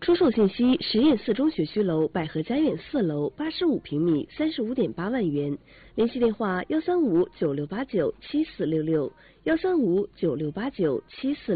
出售信息：实验四中学区楼百合家苑4楼，85平米，35.8万元。联系电话：13596897466，13596897466。